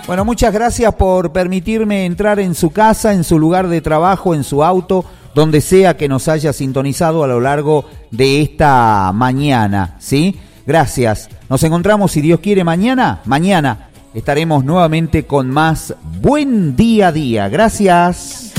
Bueno, muchas gracias por permitirme entrar en su casa, en su lugar de trabajo, en su auto, donde sea que nos haya sintonizado a lo largo de esta mañana, ¿sí? Gracias. Nos encontramos, si Dios quiere, mañana. Mañana estaremos nuevamente con más Buen Día a Día. Gracias.